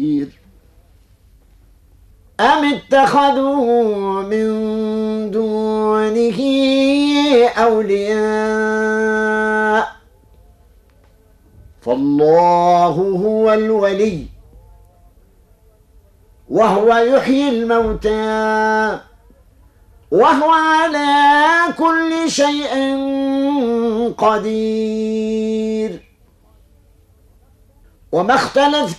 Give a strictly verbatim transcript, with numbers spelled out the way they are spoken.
أم اتخذوا من دونه أولياء فالله هو الولي وهو يحيي الموتى وهو على كل شيء قدير وما اختلفتم